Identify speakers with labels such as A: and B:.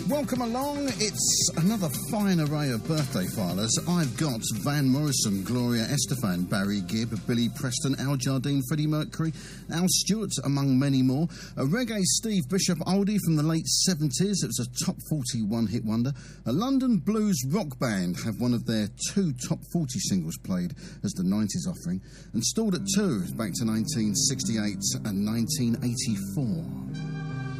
A: Welcome along. It's another fine array of birthday filers. I've got Van Morrison, Gloria Estefan, Barry Gibb, Billy Preston, Al Jardine, Freddie Mercury, Al Stewart, among many more. A reggae Steve Bishop oldie from the late 70s. It was a top 40 one-hit wonder. A London blues rock band have one of their 2 top 40 singles played as the 90s offering, and stalled at 2 back to 1968 and 1984.